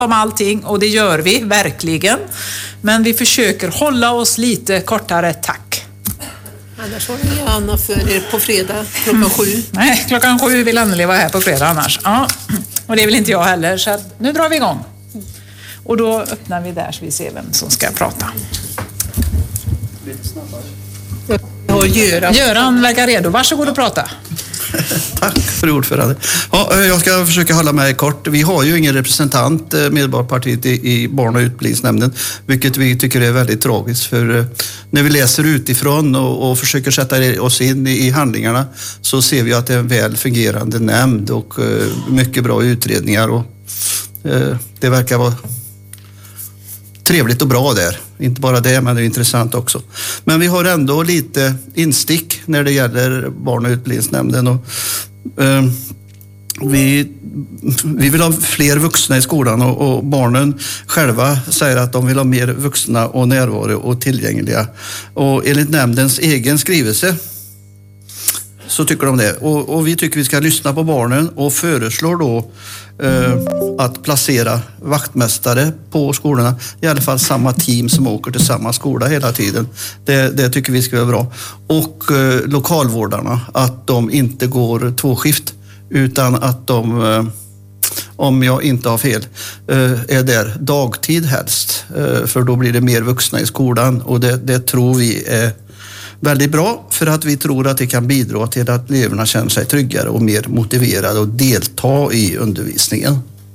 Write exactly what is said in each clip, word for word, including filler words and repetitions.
om allting och det gör vi verkligen. Men vi försöker hålla oss lite kortare, tack. Annars har ni Anna för er på fredag klockan sju. Nej, klockan sju vill Anneli vara här på fredag annars. Ja, och det vill inte jag heller, så att nu drar vi igång. Och då öppnar vi där så vi ser vem som ska prata. Lite snabbare. Ja, Göran. Göran verkar redo. Varsågod och prata. Tack för ordförande. Ja, jag ska försöka hålla mig kort. Vi har ju ingen representant, Medborgarpartiet, i barn- och utbildningsnämnden, vilket vi tycker är väldigt tragiskt. För när vi läser utifrån och, och försöker sätta oss in i handlingarna så ser vi att det är en väl fungerande nämnd och mycket bra utredningar. Och det verkar vara trevligt och bra där. Inte bara det, men det är intressant också. Men vi har ändå lite instick när det gäller barn- och utbildningsnämnden. Och, eh, vi, vi vill ha fler vuxna i skolan och, och barnen själva säger att de vill ha mer vuxna och närvaro och tillgängliga. Och enligt nämndens egen skrivelse så tycker de det. Och, och vi tycker vi ska lyssna på barnen och föreslår då eh, att placera vaktmästare på skolorna. I alla fall samma team som åker till samma skola hela tiden. Det, det tycker vi ska vara bra. Och eh, lokalvårdarna, att de inte går tvåskift utan att de, eh, om jag inte har fel, eh, är där dagtid helst. Eh, för då blir det mer vuxna i skolan och det, det tror vi är väldigt bra, för att vi tror att det kan bidra till att eleverna känner sig tryggare och mer motiverade att delta i undervisningen.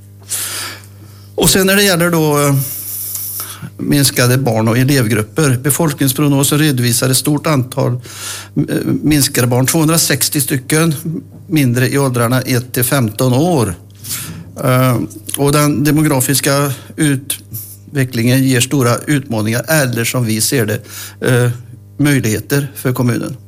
Och sen när det gäller då minskade barn- och elevgrupper. Befolkningsprognosen redovisar ett stort antal minskade barn, tvåhundrasextio stycken mindre i åldrarna ett till femton år. Och den demografiska utvecklingen ger stora utmaningar, eller som vi ser det, möjligheter för kommunen.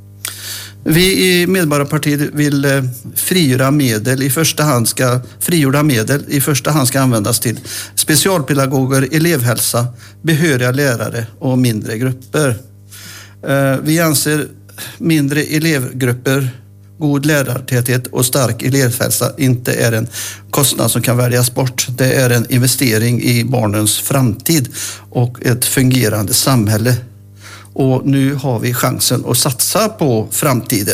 Vi i Medborgarpartiet vill frigöra medel i första hand ska frigjorda medel i första hand ska användas till specialpedagoger, elevhälsa, behöriga lärare och mindre grupper. Vi anser mindre elevgrupper, god lärartäthet och stark elevhälsa inte är en kostnad som kan väljas bort. Det är en investering i barnens framtid och ett fungerande samhälle. Och nu har vi chansen att satsa på framtiden.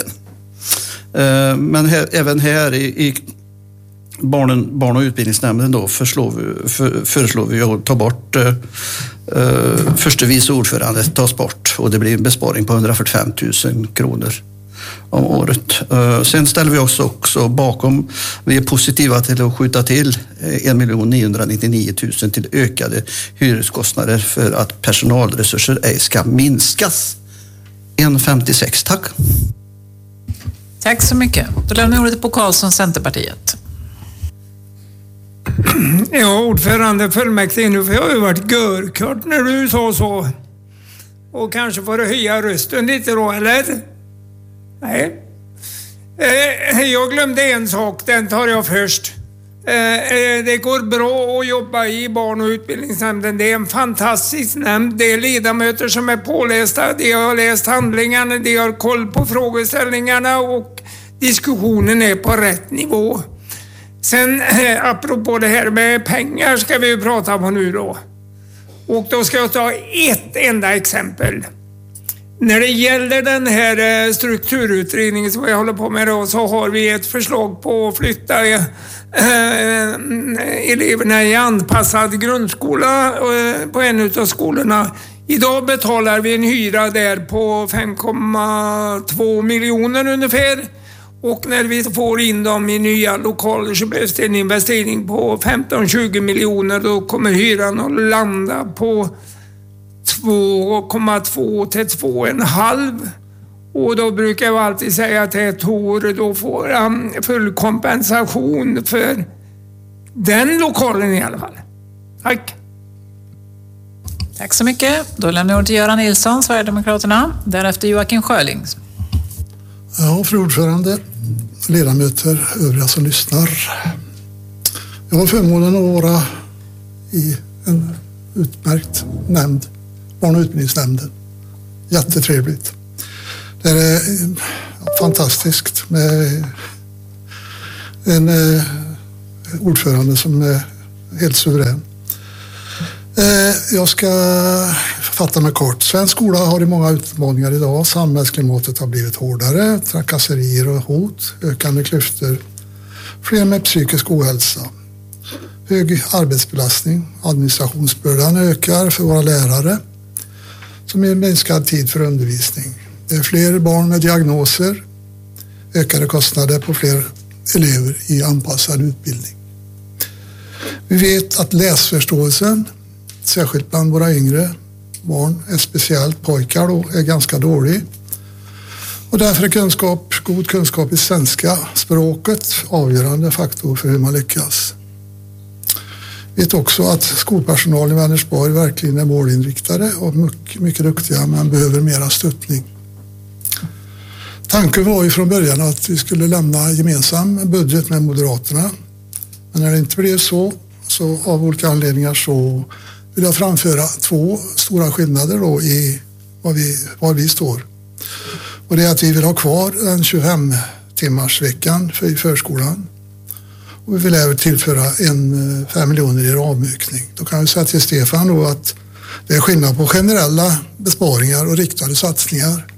Men här, även här i, i barnen, barn- och utbildningsnämnden då föreslår vi, för, föreslår vi att ta bort uh, förste vice ordförande tas bort och det blir en besparing på hundrafyrtiofem tusen kronor om året. Uh, sen ställer vi oss också bakom, vi är positiva till att skjuta till en miljon niohundranittionio tusen till ökade hyreskostnader för att personalresurser ej ska minskas. en femtiosex, tack. Tack så mycket. Då lämnar jag ordet på Karlsson, Centerpartiet. Ja, ordförande fullmäktige, nu får jag ju varit görkört när du sa så. Och kanske får du höja rösten lite då, eller? Nej. Eh, jag glömde en sak, den tar jag först. Eh, det går bra att jobba i barn- och utbildningsnämnden. Det är en fantastisk nämnd. Det är ledamöter som är pålästa. De har läst handlingarna, de har koll på frågeställningarna och diskussionen är på rätt nivå. Sen eh, apropå det här med pengar ska vi ju prata om nu då. Och då ska jag ta ett enda exempel. När det gäller den här strukturutredningen som vi håller på med då, så har vi ett förslag på att flytta eh, eleverna i anpassad grundskola eh, på en av skolorna. Idag betalar vi en hyra där på fem komma två miljoner ungefär. Och när vi får in dem i nya lokaler så behövs det en investering på femton till tjugo miljoner. Då kommer hyran att landa på två komma två till två komma fem. Och då brukar jag alltid säga att ett år då får han full kompensation för den lokalen i alla fall. Tack. Tack så mycket. Då lämnar jag ordet till Göran Nilsson, Sverigedemokraterna. Därefter Joakim Sjöling. Ja, fru ordförande, ledamöter, övriga som lyssnar. Jag har förmånen att vara i en utmärkt nämnd, barn- och utbildningsnämnden. Jättetrevligt. Det är fantastiskt med en ordförande som är helt suverän. Jag ska fatta mig kort. Svensk skola har i många utmaningar idag. Samhällsklimatet har blivit hårdare, trakasserier och hot, ökande klyftor, fler med psykisk ohälsa, hög arbetsbelastning, administrationsbördan ökar för våra lärare som ger minskad tid för undervisning. Det är fler barn med diagnoser, ökade kostnader på fler elever i anpassad utbildning. Vi vet att läsförståelsen, särskilt bland våra yngre barn, är speciellt pojkar då, är ganska dålig. Och därför är kunskap, god kunskap i svenska språket avgörande faktor för hur man lyckas. Vi vet också att skolpersonal i Vänersborg verkligen är målinriktade och mycket, mycket duktiga, men behöver mera stöttning. Tanken var ju från början att vi skulle lämna gemensam budget med Moderaterna. Men när det inte blev så, så av olika anledningar så vill jag framföra två stora skillnader då i var vi, var vi står. Och det är att vi vill ha kvar den tjugofem timmars veckan för i förskolan. Och vi vill även tillföra en fem miljoner i avmykning. Då kan vi säga till Stefan då att det är skillnad på generella besparingar och riktade satsningar.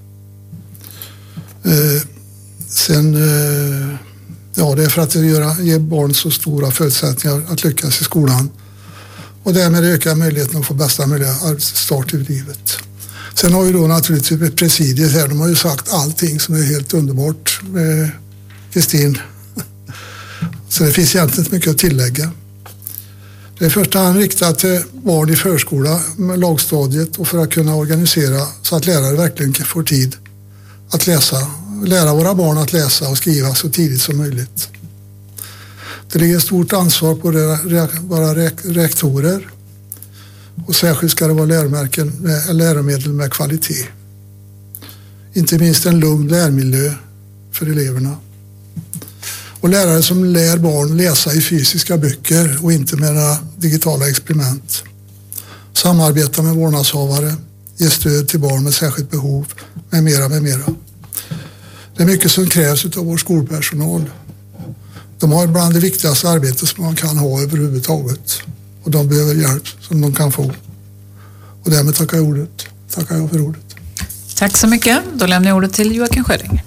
Eh, sen, eh, ja, det är för att göra, ge barn så stora förutsättningar att lyckas i skolan. Och därmed öka möjligheten att få bästa möjliga start i livet. Sen har vi då naturligtvis presidiet här. De har ju sagt allting som är helt underbart med Kristin. Så det finns egentligen inte mycket att tillägga. Det är i första hand riktat till barn i förskola med lågstadiet och för att kunna organisera så att lärare verkligen får tid att läsa, lära våra barn att läsa och skriva så tidigt som möjligt. Det ligger stort ansvar på våra rektorer och särskilt ska det vara läromärken, läromedel med kvalitet. Inte minst en lugn lärmiljö för eleverna. Och lärare som lär barn läsa i fysiska böcker och inte med några digitala experiment. Samarbeta med vårdnadshavare, ge stöd till barn med särskilt behov, med mera, med mera. Det är mycket som krävs av vår skolpersonal. De har bland det viktigaste arbetet som man kan ha överhuvudtaget. Och de behöver hjälp som de kan få. Och därmed tackar jag, ordet. tackar jag för ordet. Tack så mycket. Då lämnar jag ordet till Joakim Sköring.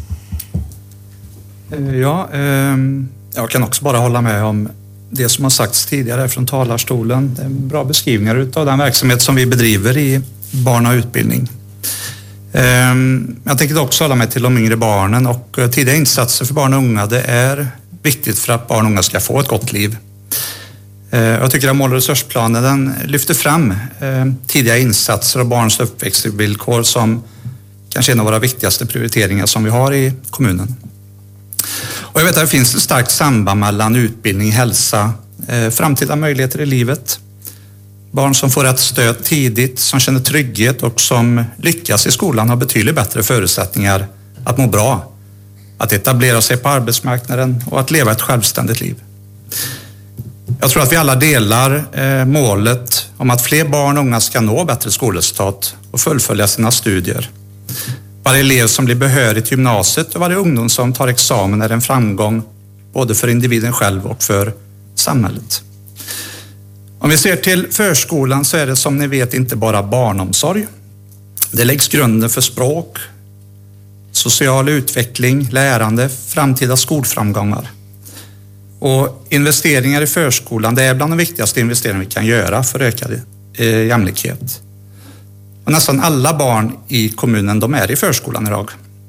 Ja, eh, jag kan också bara hålla med om det som har sagts tidigare från talarstolen. Det är bra beskrivningar av den verksamhet som vi bedriver i barn och utbildning. Eh, jag tänker också hålla med till de yngre barnen och tidiga insatser för barn och unga. Det är viktigt för att barn och unga ska få ett gott liv. Eh, jag tycker att mål- och resursplanen den lyfter fram eh, tidiga insatser och barns uppväxtvillkor som kanske en av våra viktigaste prioriteringar som vi har i kommunen. Och jag vet att det finns ett starkt samband mellan utbildning, hälsa, eh, framtida möjligheter i livet. Barn som får rätt stöd tidigt, som känner trygghet och som lyckas i skolan har betydligt bättre förutsättningar att må bra, att etablera sig på arbetsmarknaden och att leva ett självständigt liv. Jag tror att vi alla delar eh, målet om att fler barn och unga ska nå bättre skolresultat och fullfölja sina studier. Varje elev som blir behörig till gymnasiet och varje ungdom som tar examen är en framgång både för individen själv och för samhället. Om vi ser till förskolan så är det som ni vet inte bara barnomsorg. Det läggs grunden för språk, social utveckling, lärande, framtida skolframgångar. Och investeringar i förskolan det är bland de viktigaste investeringar vi kan göra för ökad eh, jämlikhet. Och nästan alla barn i kommunen de är i förskolan idag.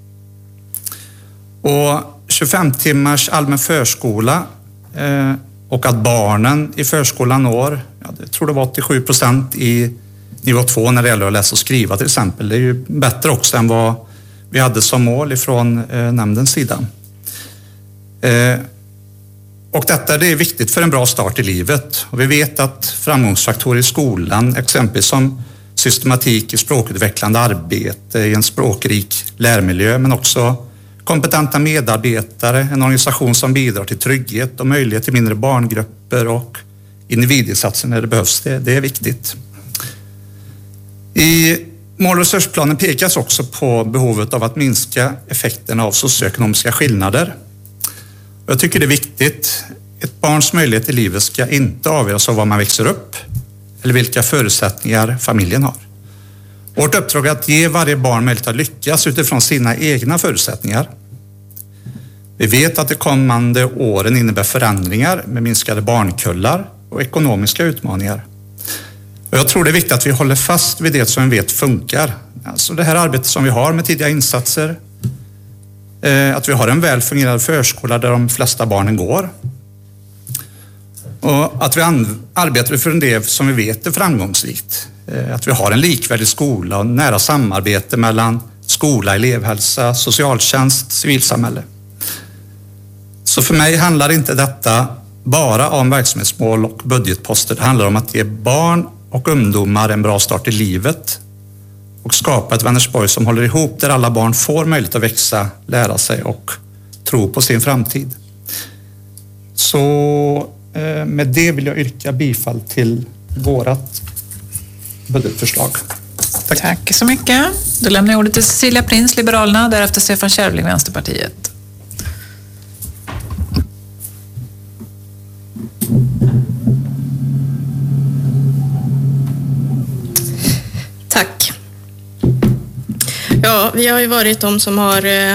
Och tjugofem timmars allmän förskola eh, och att barnen i förskolan når, ja, jag tror det var åttiosju procent i nivå två när det gäller att läsa och skriva till exempel. Det är ju bättre också än vad vi hade som mål ifrån eh, nämndens sida. Eh, och detta det är viktigt för en bra start i livet. Och vi vet att framgångsfaktorer i skolan, exempelvis som systematik i språkutvecklande arbete i en språkrik lärmiljö, men också kompetenta medarbetare, en organisation som bidrar till trygghet och möjlighet till mindre barngrupper och individinsatser när det behövs. Det, det är viktigt. I mål- och resursplanen pekas också på behovet av att minska effekterna av socioekonomiska skillnader. Jag tycker det är viktigt Ett barns möjlighet i livet ska inte avgöras av var man växer upp eller vilka förutsättningar familjen har. Vårt uppdrag är att ge varje barn möjlighet att lyckas utifrån sina egna förutsättningar. Vi vet att de kommande åren innebär förändringar med minskade barnkullar och ekonomiska utmaningar. Och jag tror det är viktigt att vi håller fast vid det som vi vet funkar. Alltså det här arbetet som vi har med tidiga insatser. Att vi har en väl fungerande förskola där de flesta barnen går. Och att vi arbetar för en del som vi vet är framgångsrikt. Att vi har en likvärdig skola och nära samarbete mellan skola, elevhälsa, socialtjänst, civilsamhälle. Så för mig handlar inte detta bara om verksamhetsmål och budgetposter. Det handlar om att ge barn och ungdomar en bra start i livet och skapa ett Vänersborg som håller ihop där alla barn får möjlighet att växa, lära sig och tro på sin framtid. Så med det vill jag yrka bifall till vårat budgetförslag. Tack. Tack så mycket. Då lämnar jag ordet till Cecilia Prins, Liberalerna, därefter Stefan Kärvling, Vänsterpartiet. Tack. Ja, vi har ju varit de som har eh,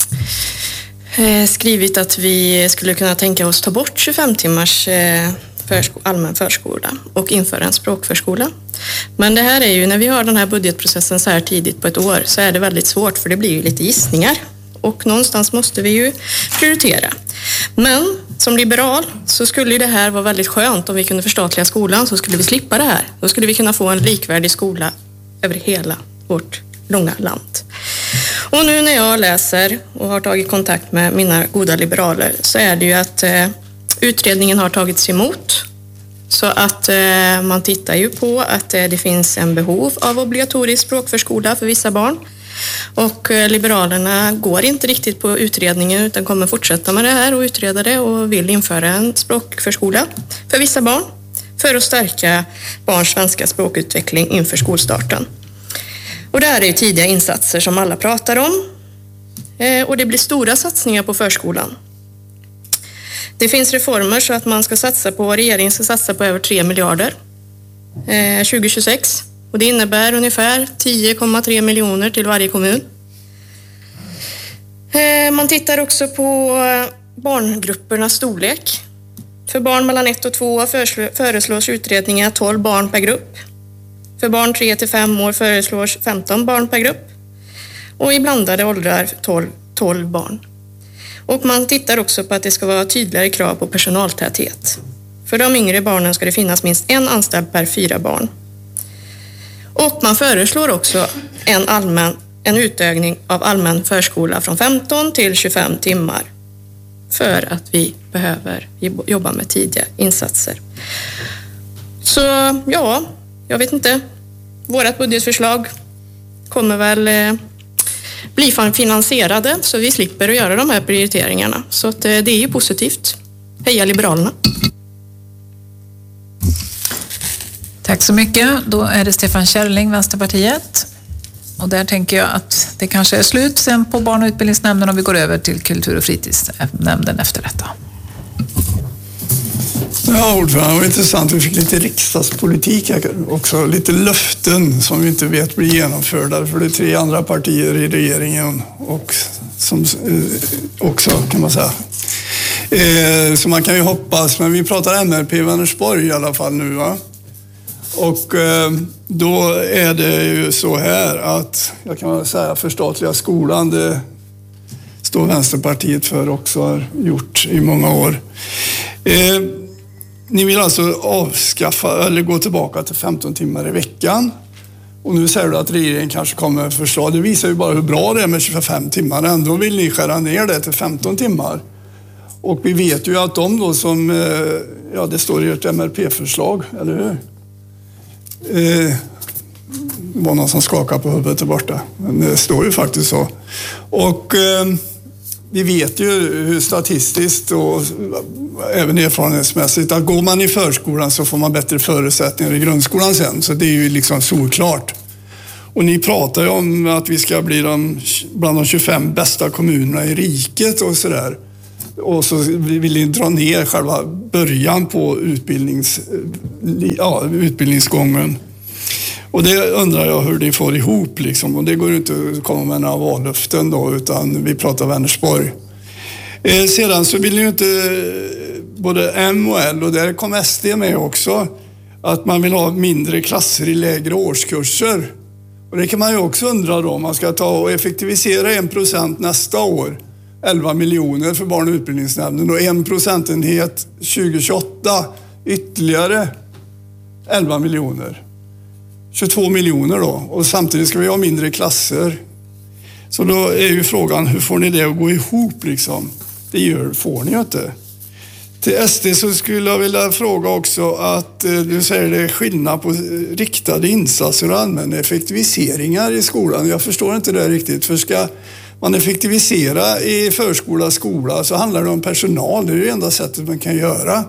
skrivit att vi skulle kunna tänka oss ta bort tjugofem timmars eh, försko- allmän förskola och införa en språkförskola. Men det här är ju, när vi har den här budgetprocessen så här tidigt på ett år, så är det väldigt svårt, för det blir ju lite gissningar. Och någonstans måste vi ju prioritera. Men som liberal så skulle ju det här vara väldigt skönt om vi kunde förstatliga skolan, så skulle vi slippa det här. Då skulle vi kunna få en likvärdig skola över hela vårt långa land. Och nu när jag läser och har tagit kontakt med mina goda liberaler, så är det ju att eh, utredningen har tagits emot. Så att eh, man tittar ju på att eh, det finns en behov av obligatorisk språkförskola för vissa barn. Och eh, Liberalerna går inte riktigt på utredningen utan kommer fortsätta med det här och utreda det och vill införa en språkförskola för vissa barn för att stärka barns svenska språkutveckling inför skolstarten. Och det här är ju tidiga insatser som alla pratar om. Eh, och det blir stora satsningar på förskolan. Det finns reformer så att man ska satsa på, regeringen ska satsa på över tre miljarder eh, tjugo tjugosex. Och det innebär ungefär tio komma tre miljoner till varje kommun. Eh, man tittar också på barngruppernas storlek. För barn mellan ett och två år föreslås utredningar tolv barn per grupp. För barn tre till fem år föreslås femton barn per grupp. Och i blandade åldrar tolv, tolv barn. Och man tittar också på att det ska vara tydligare krav på personaltäthet. För de yngre barnen ska det finnas minst en anställd per fyra barn. Och man föreslår också en, allmän, en utökning av allmän förskola från femton till tjugofem timmar. För att vi behöver jobba med tidiga insatser. Så ja, jag vet inte. Vårat budgetförslag kommer väl eh, bli finansierade så vi slipper att göra de här prioriteringarna. Så att, eh, det är ju positivt. Heja Liberalerna! Tack så mycket. Då är det Stefan Kärvling, Vänsterpartiet. Och där tänker jag att det kanske är slut sen på barn- och utbildningsnämnden och vi går över till kultur- och fritidsnämnden efter detta. Ja, ordförande, det var intressant. Vi fick lite riksdagspolitik också. Lite löften som vi inte vet blir genomförda för det är tre andra partier i regeringen och som också kan man säga. Eh, så man kan ju hoppas, men vi pratar M R P Vänersborg i alla fall nu, va? Och eh, då är det ju så här att, jag kan väl säga, förstatliga skolan, det står Vänsterpartiet för också, har gjort i många år. Eh, ni vill alltså avskaffa eller gå tillbaka till femton timmar i veckan. Och nu säger du att regeringen kanske kommer med förslag. Det visar ju bara hur bra det är med tjugofem timmar. Ändå vill ni skära ner det till femton timmar. Och vi vet ju att de då som, ja det står i ert M R P-förslag, eller hur? Eh, det var någon som skakade på huvudet där borta. Men det står ju faktiskt så. Och eh, vi vet ju hur statistiskt och även erfarenhetsmässigt att går man i förskolan så får man bättre förutsättningar i grundskolan sen. Så det är ju liksom solklart. Och ni pratar ju om att vi ska bli de, bland de tjugofem bästa kommunerna i riket och sådär. Och så vill ni dra ner själva början på utbildnings, ja, utbildningsgången. Och det undrar jag hur de får ihop liksom. Och det går inte att komma med några vallöften då, utan vi pratar Vänersborg. Eh, sedan så vill ju inte både M och L, och där kom S D med också, att man vill ha mindre klasser i lägre årskurser. Och det kan man ju också undra då, om man ska ta och effektivisera en procent nästa år, elva miljoner för barn- och utbildningsnämnden, och en procentenhet tjugo tjugoåtta, ytterligare elva miljoner. tjugotvå miljoner då, och samtidigt ska vi ha mindre klasser. Så då är ju frågan, hur får ni det att gå ihop liksom? Det gör, får ni ju inte. Till S D så skulle jag vilja fråga också att eh, du säger det är skillnad på riktade insatser och allmänna effektiviseringar i skolan. Jag förstår inte det riktigt, för ska man effektivisera i förskola, skola, så handlar det om personal. Det är det enda sättet man kan göra.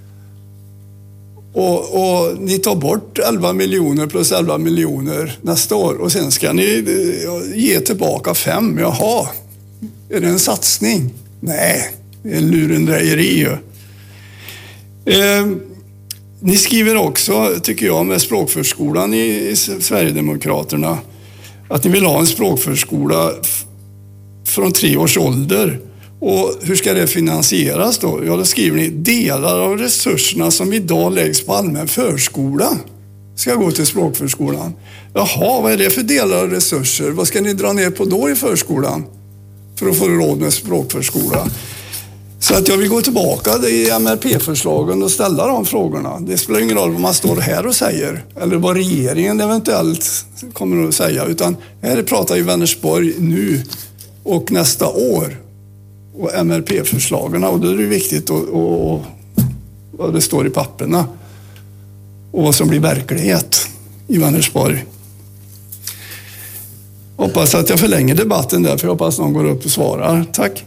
Och, och ni tar bort elva miljoner plus elva miljoner nästa år, och sen ska ni ge tillbaka fem. Jaha, är det en satsning? Nej, det är en lurendrejeri ju. Eh, ni skriver också, tycker jag, med språkförskolan i, i Sverigedemokraterna, att ni vill ha en språkförskola f- från tre års ålder. Och hur ska det finansieras då? Ja, då skriver ni, delar av resurserna som idag läggs på allmän förskola ska gå till språkförskolan. Jaha, vad är det för delar av resurser? Vad ska ni dra ner på då i förskolan för att få råd med språkförskola? Så att jag vill gå tillbaka i M R P-förslagen och ställa de frågorna. Det spelar ingen roll vad man står här och säger, eller vad regeringen eventuellt kommer att säga, utan här pratar ju Vänersborg nu och nästa år. Och M R P-förslagen, och då är det viktigt och, och, och vad det står i papperna och vad som blir verklighet i Vänersborg. Hoppas att jag förlänger debatten där, för jag hoppas någon går upp och svarar. Tack.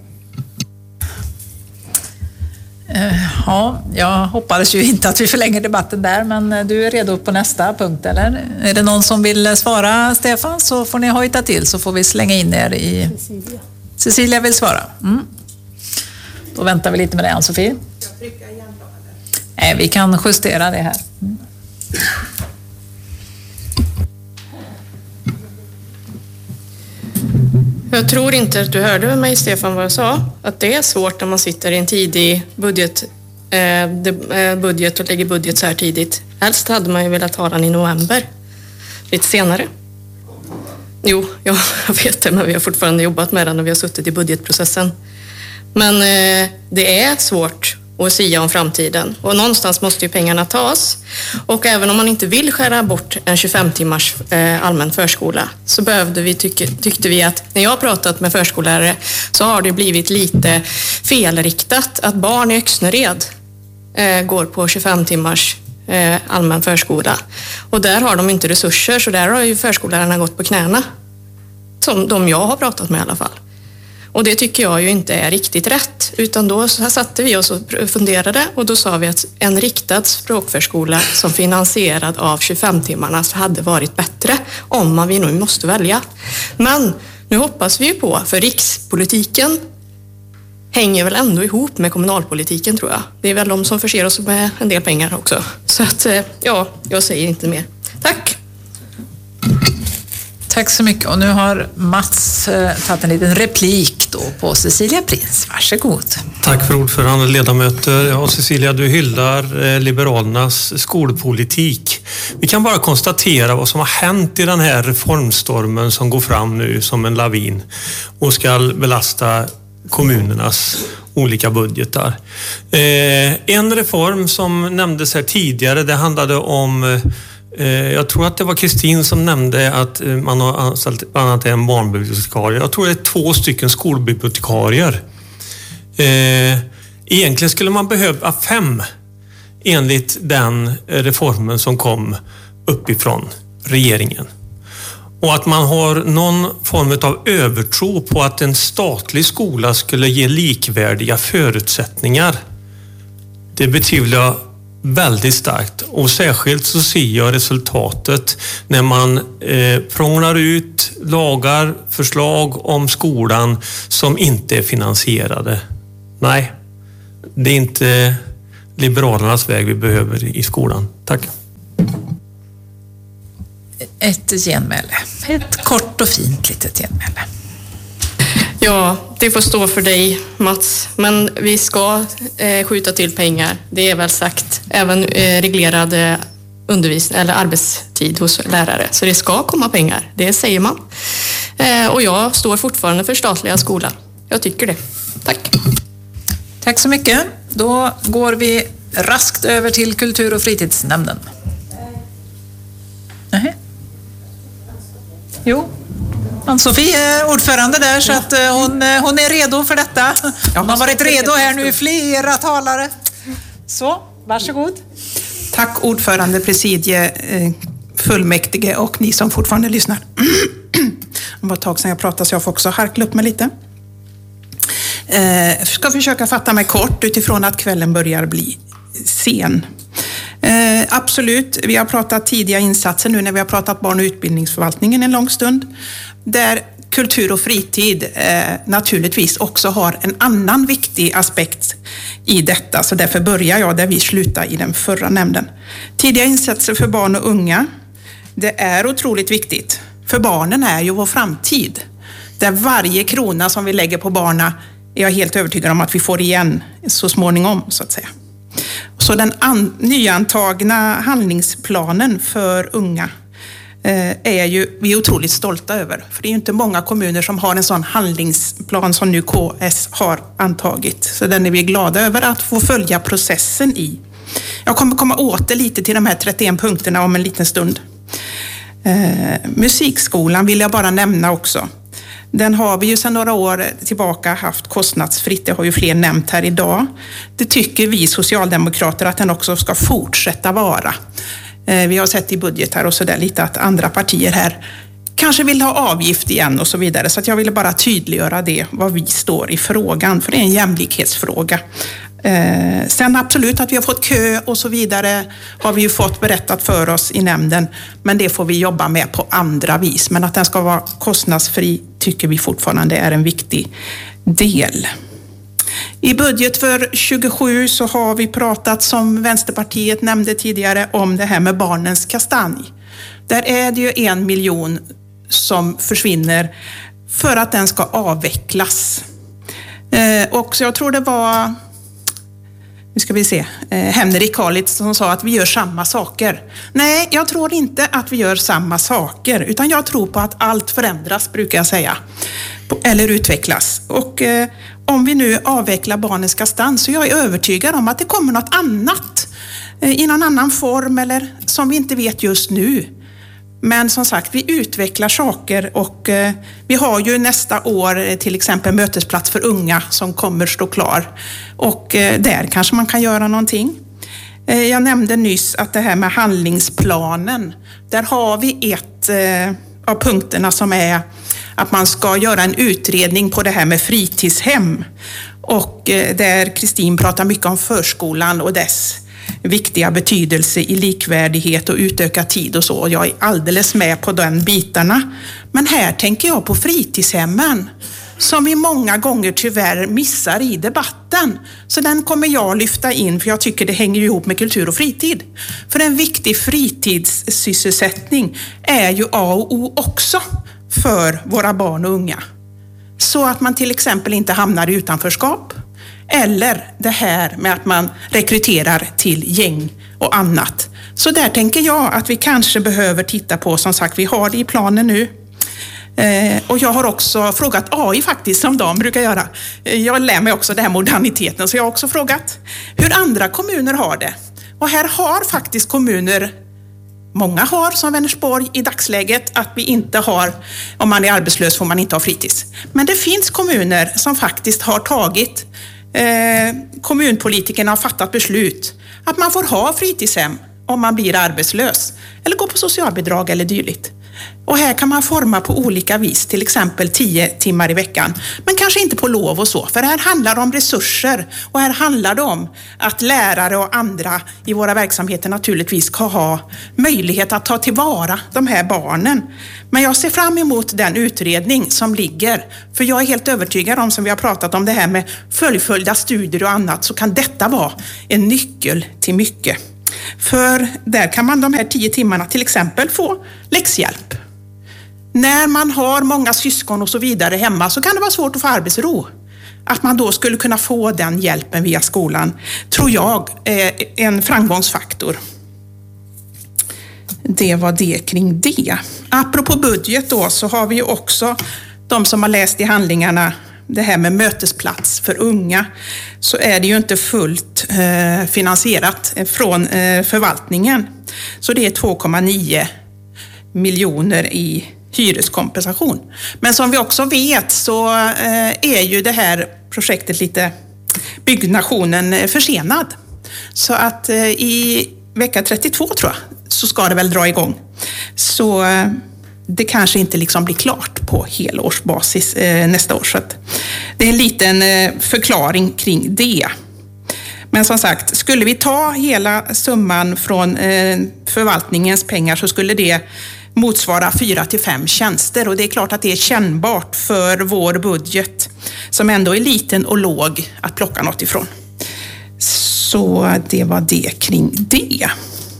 Ja, jag hoppades ju inte att vi förlänger debatten där, men du är redo på nästa punkt, eller? Är det någon som vill svara, Stefan, så får ni hojta till, så får vi slänga in er i... Cecilia. Cecilia vill svara. Mm. Då väntar vi lite med det, Ann-Sofie. Jag trycker igen då, eller? Nej, vi kan justera det här. Mm. Jag tror inte att du hörde mig, Stefan, vad jag sa. Att det är svårt när man sitter i en tidig budget, eh, budget och lägger budget så här tidigt. Helst hade man ju velat ha den i november. Lite senare. Jo, ja, jag vet det, men vi har fortfarande jobbat med den och vi har suttit i budgetprocessen. Men eh, det är svårt att sia om framtiden, och någonstans måste ju pengarna tas. Och även om man inte vill skära bort en tjugofem timmars eh, allmän förskola, så behövde vi, tyck, tyckte vi att när jag har pratat med förskollärare, så har det blivit lite felriktat att barn i Öxnered eh, går på tjugofem timmars eh, allmän förskola. Och där har de inte resurser, så där har ju förskollärarna gått på knäna. Som de jag har pratat med i alla fall. Och det tycker jag ju inte är riktigt rätt, utan då satte vi oss och funderade, och då sa vi att en riktad språkförskola som finansierad av tjugofem timmarna hade varit bättre, om man vi nu måste välja. Men nu hoppas vi ju på, för rikspolitiken hänger väl ändå ihop med kommunalpolitiken, tror jag. Det är väl de som förser oss med en del pengar också. Så att, ja, jag säger inte mer. Tack! Tack så mycket. Och nu har Mats eh, tagit en liten replik då på Cecilia Prins. Varsågod. Tack för ordförande, ledamöter. Ja, Cecilia, du hyllar eh, Liberalernas skolpolitik. Vi kan bara konstatera vad som har hänt i den här reformstormen som går fram nu som en lavin och ska belasta kommunernas olika budgetar. Eh, en reform som nämndes här tidigare, det handlade om... Jag tror att det var Kristin som nämnde att man har anställt bland annat en barnbibliotekarie. Jag tror det är två stycken skolbibliotekarier. Egentligen skulle man behöva fem enligt den reformen som kom uppifrån regeringen. Och att man har någon form av övertro på att en statlig skola skulle ge likvärdiga förutsättningar. Det betvivlar jag väldigt starkt, och särskilt så ser jag resultatet när man eh, prånglar ut lagar, förslag om skolan som inte är finansierade. nej, det är inte Liberalernas väg vi behöver i skolan. Tack. Ett genmäle. Ett kort och fint litet genmäle. Ja, det får stå för dig, Mats. Men vi ska eh, skjuta till pengar. Det är väl sagt. Även eh, reglerad eh, undervisning eller arbetstid hos lärare. Så det ska komma pengar. Det säger man. Eh, och jag står fortfarande för statliga skolan. Jag tycker det. Tack. Tack så mycket. Då går vi raskt över till kultur- och fritidsnämnden. Nej. Jo. Ann-Sofie är ordförande där så att hon, hon är redo för detta. Hon har varit redo här nu i flera talare. Så, varsågod. Tack ordförande, presidie, fullmäktige och ni som fortfarande lyssnar. Det var ett tag sedan jag pratade så jag får också harkla upp mig lite. Jag ska försöka fatta mig kort utifrån att kvällen börjar bli sen. Eh, absolut, vi har pratat tidiga insatser nu när vi har pratat barn- och utbildningsförvaltningen en lång stund. Där kultur och fritid eh, naturligtvis också har en annan viktig aspekt i detta. Så därför börjar jag där vi slutade i den förra nämnden. Tidiga insatser för barn och unga, det är otroligt viktigt. För barnen är ju vår framtid. Där varje krona som vi lägger på barna är jag helt övertygad om att vi får igen så småningom så att säga. Så den an- nyantagna handlingsplanen för unga eh, är ju vi är otroligt stolta över. För det är ju inte många kommuner som har en sån handlingsplan som nu K S har antagit. Så den är vi glada över att få följa processen i. Jag kommer komma åter lite till de här trettioen punkterna om en liten stund. Eh, musikskolan vill jag bara nämna också. Den har vi ju sedan några år tillbaka haft kostnadsfritt, det har ju fler nämnt här idag. Det tycker vi socialdemokrater att den också ska fortsätta vara. Vi har sett i budgetar och sådär lite att andra partier här kanske vill ha avgift igen och så vidare. Så att jag ville bara tydliggöra det, vad vi står i frågan, för det är en jämlikhetsfråga. Eh, sen absolut att vi har fått kö och så vidare har vi ju fått berättat för oss i nämnden, men det får vi jobba med på andra vis. Men att den ska vara kostnadsfri tycker vi fortfarande är en viktig del. I budget för tjugosju så har vi pratat, som Vänsterpartiet nämnde tidigare, om det här med barnens kastanj. Där är det ju en miljon som försvinner för att den ska avvecklas. Eh, och så jag tror det var... Nu ska vi se, eh, Henrik Karlitz som sa att vi gör samma saker. Nej, jag tror inte att vi gör samma saker, utan jag tror på att allt förändras, brukar jag säga. Eller utvecklas. Och eh, om vi nu avvecklar barnens kastanj så jag är övertygad om att det kommer något annat. Eh, I någon annan form eller som vi inte vet just nu. Men som sagt, vi utvecklar saker och eh, vi har ju nästa år eh, till exempel mötesplats för unga som kommer stå klar. Och eh, där kanske man kan göra någonting. Eh, jag nämnde nyss att det här med handlingsplanen, där har vi ett eh, av punkterna som är att man ska göra en utredning på det här med fritidshem. Och eh, där Kristin pratar mycket om förskolan och dess viktiga betydelse i likvärdighet och utökad tid och så. Jag är alldeles med på den bitarna. Men här tänker jag på fritidshemmen som vi många gånger tyvärr missar i debatten. Så den kommer jag lyfta in för jag tycker det hänger ihop med kultur och fritid. För en viktig fritidssysselsättning är ju A och O också för våra barn och unga. Så att man till exempel inte hamnar i utanförskap. Eller det här med att man rekryterar till gäng och annat. Så där tänker jag att vi kanske behöver titta på, som sagt vi har det i planen nu. Eh, och jag har också frågat A I faktiskt, som de brukar göra. Jag lär mig också det här moderniteten, så jag har också frågat hur andra kommuner har det. Och här har faktiskt kommuner, många har som Vänersborg i dagsläget, att vi inte har, om man är arbetslös får man inte ha fritids. Men det finns kommuner som faktiskt har tagit Eh, kommunpolitikerna har fattat beslut att man får ha fritidshem om man blir arbetslös eller går på socialbidrag eller dylikt. Och här kan man forma på olika vis, till exempel tio timmar i veckan. Men kanske inte på lov och så, för här handlar det om resurser och här handlar det om att lärare och andra i våra verksamheter naturligtvis ska ha möjlighet att ta tillvara de här barnen. Men jag ser fram emot den utredning som ligger, för jag är helt övertygad om, som vi har pratat om det här med fullföljda studier och annat, så kan detta vara en nyckel till mycket. För där kan man de här tio timmarna till exempel få läxhjälp. När man har många syskon och så vidare hemma så kan det vara svårt att få arbetsro. Att man då skulle kunna få den hjälpen via skolan tror jag är en framgångsfaktor. Det var det kring det. Apropå budget då, så har vi ju också de som har läst i handlingarna det här med mötesplats för unga, så är det ju inte fullt eh, finansierat från eh, förvaltningen. Så det är två komma nio miljoner i hyreskompensation. Men som vi också vet så eh, är ju det här projektet lite, byggnationen försenad. Så att eh, i vecka trettiotvå tror jag så ska det väl dra igång. Så eh, det kanske inte liksom blir klart på helårsbasis eh, nästa år. Så att det är en liten eh, förklaring kring det. Men som sagt, skulle vi ta hela summan från eh, förvaltningens pengar så skulle det motsvara fyra till fem tjänster. Och det är klart att det är kännbart för vår budget som ändå är liten och låg att plocka något ifrån. Så det var det kring det.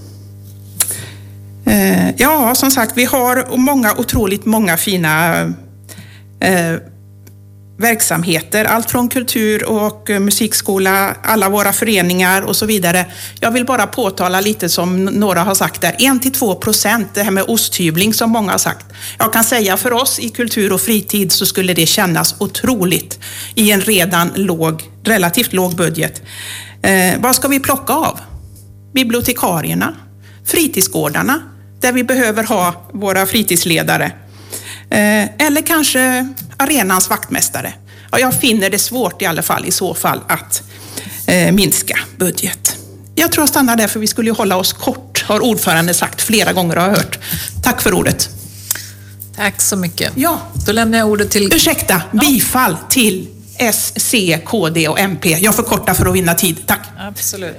Ja, som sagt, vi har många, otroligt många fina eh, verksamheter. Allt från kultur och musikskola, alla våra föreningar och så vidare. Jag vill bara påtala lite som några har sagt där. en till två procent, det här med osthyvling som många har sagt. Jag kan säga för oss i kultur och fritid så skulle det kännas otroligt i en redan låg, relativt låg budget. Eh, vad ska vi plocka av? Bibliotekarierna, fritidsgårdarna, där vi behöver ha våra fritidsledare. Eh, eller kanske arenans vaktmästare. Ja, jag finner det svårt i alla fall i så fall att eh, minska budget. Jag tror jag stannar där, för vi skulle ju hålla oss kort, har ordförande sagt flera gånger, har jag hört. Tack för ordet. Tack så mycket. Ja. Då lämnar jag ordet till... Ursäkta, ja. Bifall till S, C, K D och M P. Jag förkortar för att vinna tid. Tack. Absolut.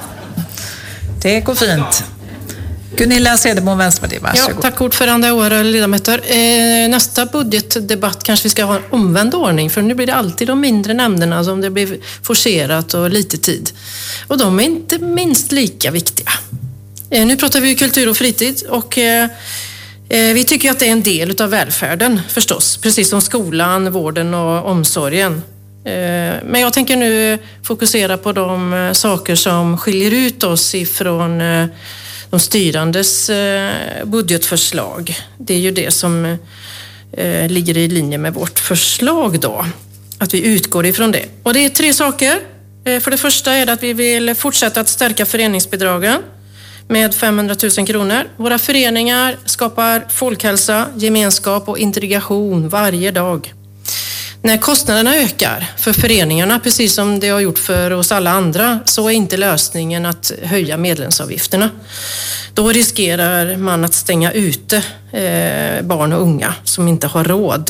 Det går fint. Gunilla Cederborn, Vänsterpartiet, varsågod. Ja, tack ordförande och våra ledamöter. Eh, nästa budgetdebatt kanske vi ska ha en omvänd ordning, för nu blir det alltid de mindre nämnderna som det blir forcerat och lite tid. Och de är inte minst lika viktiga. Eh, nu pratar vi kultur och fritid och eh, vi tycker att det är en del av välfärden förstås, precis som skolan, vården och omsorgen. Eh, men jag tänker nu fokusera på de saker som skiljer ut oss ifrån eh, de styrandes budgetförslag. Det är ju det som eh, ligger i linje med vårt förslag då. Att vi utgår ifrån det. Och det är tre saker. Eh, för det första är det att vi vill fortsätta att stärka föreningsbidragen med femhundratusen kronor. Våra föreningar skapar folkhälsa, gemenskap och integration varje dag. När kostnaderna ökar för föreningarna, precis som det har gjort för oss alla andra, så är inte lösningen att höja medlemsavgifterna. Då riskerar man att stänga ute eh, barn och unga som inte har råd.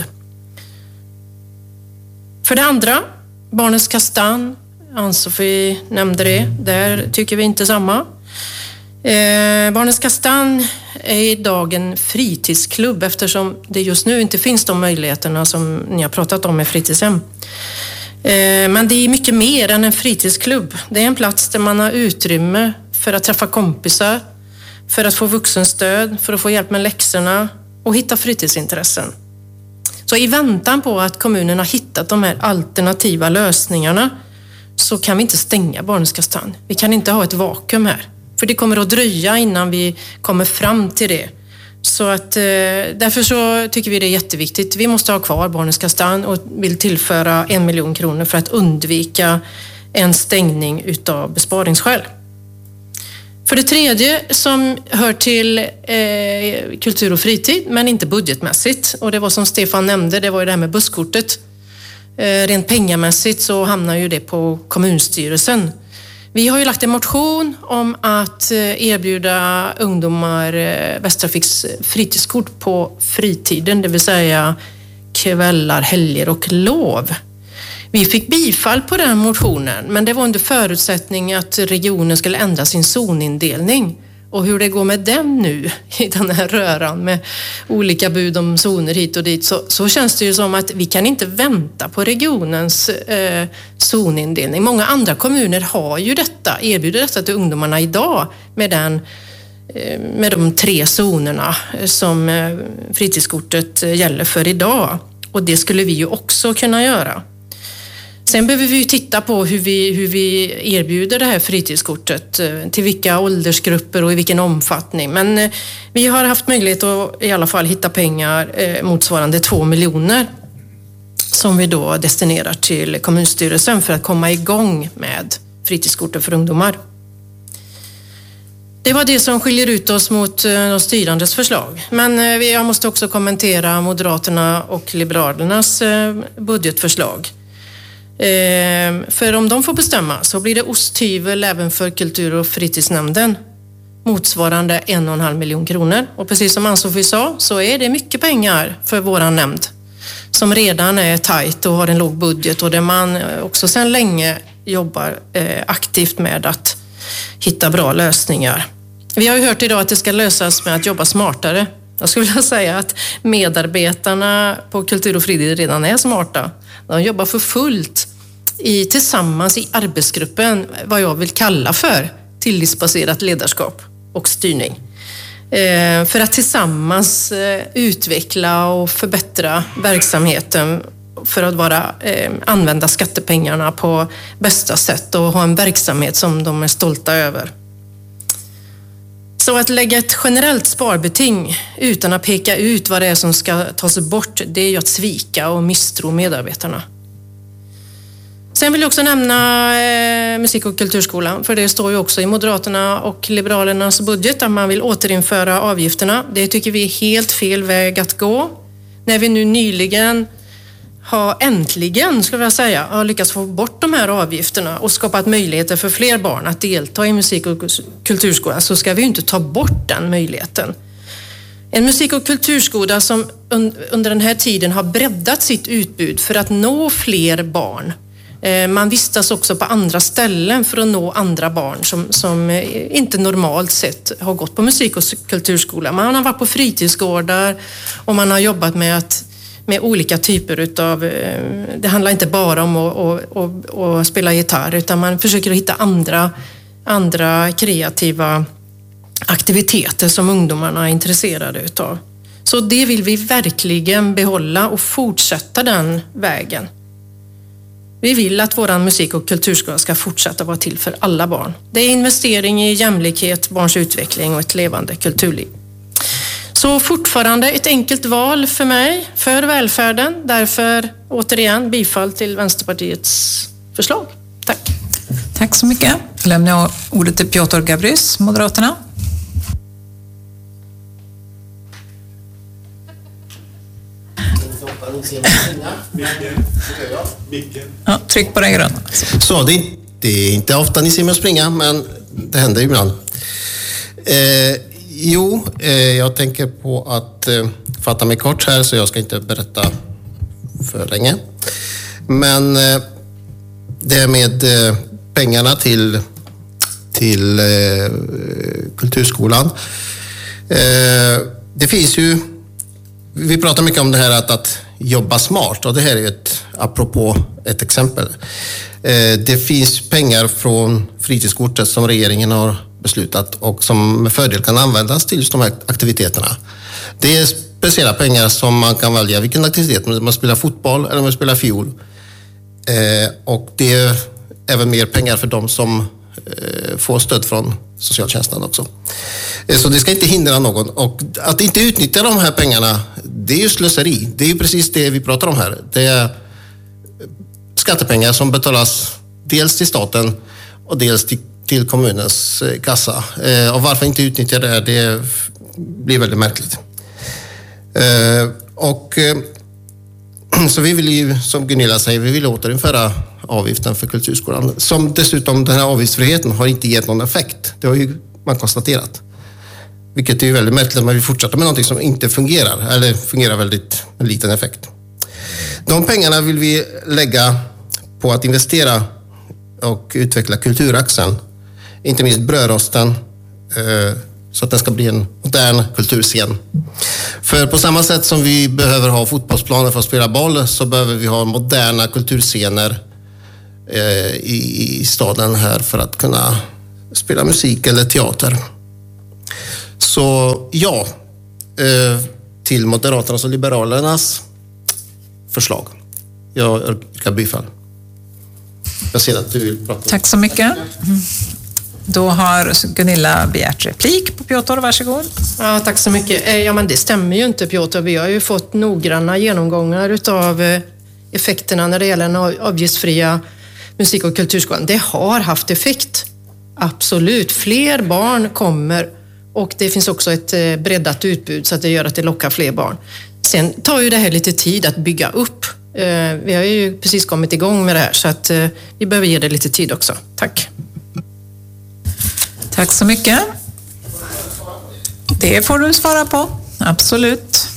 För det andra, Barnens kastan. Ann-Sofie nämnde det. Där tycker vi inte samma. Eh, Barnens kastan är idag en fritidsklubb eftersom det just nu inte finns de möjligheterna som ni har pratat om med fritidshem. Eh, men det är mycket mer än en fritidsklubb. Det är en plats där man har utrymme för att träffa kompisar, för att få vuxenstöd, för att få hjälp med läxorna och hitta fritidsintressen. Så i väntan på att kommunen har hittat de här alternativa lösningarna så kan vi inte stänga Barnens kastan. Vi kan inte ha ett vakuum här. För det kommer att dröja innan vi kommer fram till det. Så att, eh, därför så tycker vi det är jätteviktigt. Vi måste ha kvar Barnens kastan och vill tillföra en miljon kronor för att undvika en stängning utav besparingsskäl. För det tredje, som hör till eh, kultur och fritid men inte budgetmässigt. Och det var som Stefan nämnde, det var ju det här med busskortet. Eh, rent pengamässigt så hamnar ju det på kommunstyrelsen. Vi har ju lagt en motion om att erbjuda ungdomar Västtrafiks fritidskort på fritiden, det vill säga kvällar, helger och lov. Vi fick bifall på den motionen, men det var under förutsättning att regionen skulle ändra sin zonindelning. Och hur det går med den nu i den här röran med olika bud om zoner hit och dit, så, så känns det ju som att vi kan inte vänta på regionens eh, zonindelning. Många andra kommuner har ju detta, erbjuder detta till ungdomarna idag med, den, eh, med de tre zonerna som eh, fritidskortet gäller för idag. Och det skulle vi ju också kunna göra. Sen behöver vi ju titta på hur vi, hur vi erbjuder det här fritidskortet, till vilka åldersgrupper och i vilken omfattning. Men vi har haft möjlighet att i alla fall hitta pengar motsvarande två miljoner som vi då destinerar till kommunstyrelsen för att komma igång med fritidskortet för ungdomar. Det var det som skiljer ut oss mot de styrandes förslag. Men jag måste också kommentera Moderaterna och Liberalernas budgetförslag. För om de får bestämma så blir det osthyvel även för kultur- och fritidsnämnden motsvarande en och en halv miljon kronor. Och precis som Ann-Sofie sa så är det mycket pengar för våran nämnd som redan är tajt och har en låg budget och där man också sedan länge jobbar aktivt med att hitta bra lösningar. Vi har ju hört idag att det ska lösas med att jobba smartare. Jag skulle vilja säga att medarbetarna på kultur och fritid redan är smarta. De jobbar för fullt i, tillsammans i arbetsgruppen, vad jag vill kalla för tillitsbaserat ledarskap och styrning. Eh, för att tillsammans eh, utveckla och förbättra verksamheten för att vara, eh, använda skattepengarna på bästa sätt och ha en verksamhet som de är stolta över. Så att lägga ett generellt sparbeting utan att peka ut vad det är som ska tas bort, det är ju att svika och misstro medarbetarna. Sen vill jag också nämna eh, musik- och kulturskolan, för det står ju också i Moderaterna och Liberalernas budget att man vill återinföra avgifterna. Det tycker vi är helt fel väg att gå. När vi nu nyligen har äntligen, skulle jag säga, har lyckats få bort de här avgifterna och skapat möjligheter för fler barn att delta i musik- och kulturskolan, så ska vi ju inte ta bort den möjligheten. En musik- och kulturskola som under den här tiden har breddat sitt utbud för att nå fler barn. Man vistas också på andra ställen för att nå andra barn som, som inte normalt sett har gått på musik- och kulturskola. Man har varit på fritidsgårdar och man har jobbat med att med olika typer utav, det handlar inte bara om att, att, att, att spela gitarr, utan man försöker hitta andra, andra kreativa aktiviteter som ungdomarna är intresserade utav. Så det vill vi verkligen behålla och fortsätta den vägen. Vi vill att våran musik- och kulturskola ska fortsätta vara till för alla barn. Det är investering i jämlikhet, barns utveckling och ett levande kulturliv. Så fortfarande ett enkelt val för mig, för välfärden. Därför återigen bifall till Vänsterpartiets förslag. Tack. Tack så mycket. Jag lämnar ordet till Piotr Gabrys, Moderaterna. Ja, tryck på den gröna. Så det, det är inte ofta ni ser mig springa, men det händer ibland. Eh, jo, eh, jag tänker på att eh, fatta mig kort här, så jag ska inte berätta för länge. Men eh, det med eh, pengarna till, till eh, kulturskolan. Eh, det finns ju, vi pratar mycket om det här att, att jobba smart, och det här är ett, apropå ett exempel. Eh, det finns pengar från fritidskortet som regeringen har beslutat och som med fördel kan användas till just de här aktiviteterna. Det är speciella pengar som man kan välja vilken aktivitet, om man spelar fotboll eller om man spelar fiol. Eh, och det är även mer pengar för de som eh, får stöd från socialtjänsten också. Eh, så det ska inte hindra någon. Och att inte utnyttja de här pengarna, det är ju slöseri. Det är ju precis det vi pratar om här. Det är skattepengar som betalas dels till staten och dels till, till kommunens eh, kassa. Eh, och varför inte utnyttja det här, det blir väldigt märkligt. Eh, och eh, så vi vill ju, som Gunilla säger, vi vill återinföra avgiften för kulturskolan. Som dessutom, den här avgiftsfriheten har inte gett någon effekt. Det har ju man konstaterat. Vilket är ju väldigt märkligt att man vill fortsätta med någonting som inte fungerar. Eller fungerar väldigt med liten effekt. De pengarna vill vi lägga på att investera och utveckla kulturaxeln. Inte minst Brödrosten, så att den ska bli en modern kulturscen. För på samma sätt som vi behöver ha fotbollsplaner för att spela boll, så behöver vi ha moderna kulturscener i staden här för att kunna spela musik eller teater. Så ja, till Moderaternas och Liberalernas förslag. Jag yrkar bifall. Jag ser att du vill prata. Tack så mycket. Då har Gunilla begärt replik på Piotr, varsågod. Ja, tack så mycket. Ja, men det stämmer ju inte, Piotr. Vi har ju fått noggranna genomgångar utav effekterna när det gäller den avgiftsfria musik- och kulturskolan. Det har haft effekt. Absolut. Fler barn kommer och det finns också ett breddat utbud så att det gör att det lockar fler barn. Sen tar ju det här lite tid att bygga upp. Vi har ju precis kommit igång med det här så att vi behöver ge det lite tid också. Tack. Tack så mycket. Det får du svara på. Absolut.